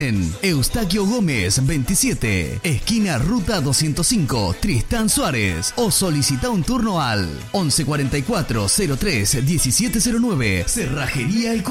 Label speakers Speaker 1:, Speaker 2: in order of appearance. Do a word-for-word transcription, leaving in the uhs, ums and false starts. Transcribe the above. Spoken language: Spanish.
Speaker 1: en Eustaquio Gómez veintisiete, esquina Ruta doscientos cinco, Tristán Suárez. O solicita un turno al once cuarenta y cuatro cero tres diecisiete cero nueve. Cerrajería El